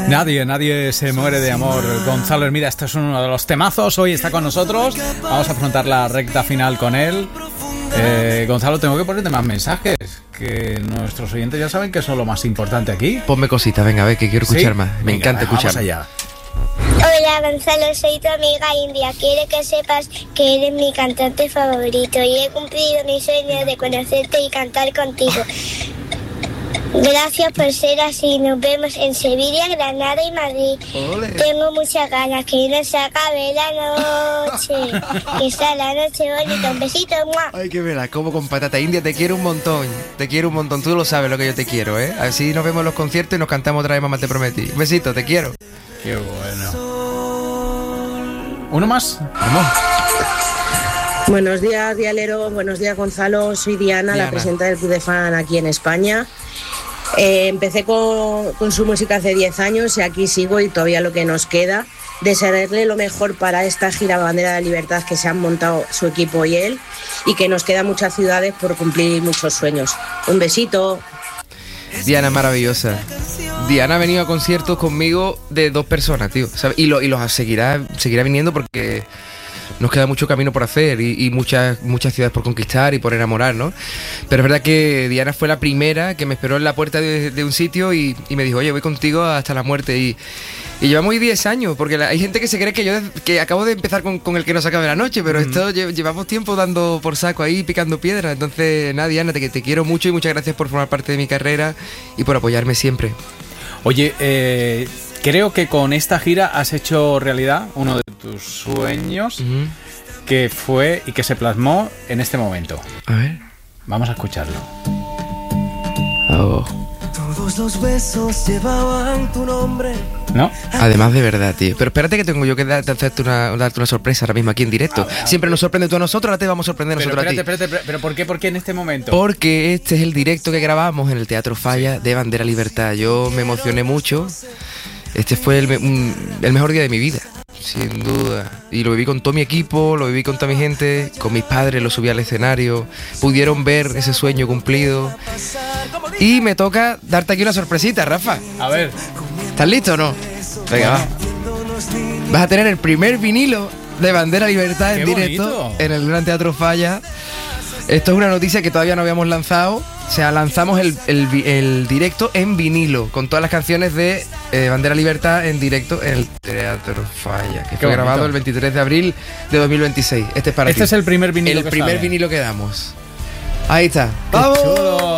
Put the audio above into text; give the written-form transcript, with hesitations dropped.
Nadie se muere de amor. Gonzalo Hermida, este es uno de los temazos. Hoy está con nosotros. Vamos a afrontar la recta final con él. Gonzalo, tengo que ponerte más mensajes, que nuestros oyentes ya saben que eso es lo más importante aquí. Ponme cositas, venga, a ver, que quiero escuchar más. Me encanta escuchar. Vamos allá. Hola Gonzalo, soy tu amiga India. Quiero que sepas que eres mi cantante favorito y he cumplido mi sueño de conocerte y cantar contigo. Gracias por ser así. Nos vemos en Sevilla, Granada y Madrid. ¡Ole! Tengo muchas ganas que no se acabe la noche. Que sea la noche bonita. Un besito. ¡Mua! Ay, qué verás, como con patata. India, te quiero un montón. Te quiero un montón. Tú lo sabes lo que yo te quiero, ¿eh? Así nos vemos en los conciertos y nos cantamos otra vez, mamá, te prometí. Un besito, te quiero. Qué bueno. ¿Uno más? Vamos. Buenos días, Dialero. Buenos días, Gonzalo. Soy Diana, la presidenta del Club de Fan aquí en España. Empecé con su música hace 10 años y aquí sigo y todavía lo que nos queda. Desearle lo mejor para esta gira Bandera de Libertad que se han montado su equipo y él, y que nos quedan muchas ciudades por cumplir muchos sueños. Un besito. Diana, maravillosa. Diana ha venido a conciertos conmigo de 2 personas, tío, ¿sabes? Y los seguirá viniendo porque nos queda mucho camino por hacer y muchas ciudades por conquistar y por enamorar, ¿no? Pero es verdad que Diana fue la primera que me esperó en la puerta de un sitio y me dijo, oye, voy contigo hasta la muerte. Y llevamos 10 años, porque hay gente que se cree que acabo de empezar con el que no se acabe la noche, pero esto llevamos tiempo dando por saco ahí, picando piedras. Entonces, nada, Diana, te quiero mucho y muchas gracias por formar parte de mi carrera y por apoyarme siempre. Oye, creo que con esta gira has hecho realidad uno de tus sueños, que fue y que se plasmó en este momento. A ver. Vamos a escucharlo. Oh. Todos los besos llevaban tu nombre. ¿No? Además, de verdad, tío. Pero espérate que tengo yo que darte una sorpresa ahora mismo aquí en directo. Siempre nos sorprende tú a nosotros, ahora te vamos a sorprender nosotros a ti. Espérate, pero ¿por qué en este momento? Porque este es el directo que grabamos en el Teatro Falla de Bandera Libertad. Yo me emocioné mucho. Este fue el mejor día de mi vida, sin duda. Y lo viví con todo mi equipo, lo viví con toda mi gente, con mis padres, lo subí al escenario. Pudieron ver ese sueño cumplido. Y me toca darte aquí una sorpresita, Rafa. A ver. ¿Estás listo o no? Venga, va. Vas a tener el primer vinilo de Bandera Libertad en directo en el Gran Teatro Falla. Esto es una noticia que todavía no habíamos lanzado. O sea, lanzamos el directo en vinilo, con todas las canciones de Bandera Libertad en directo en el Teatro Falla, que fue grabado el 23 de abril de 2026. Este es para ti. Este es el primer vinilo vinilo que damos. Ahí está. ¡Vamos!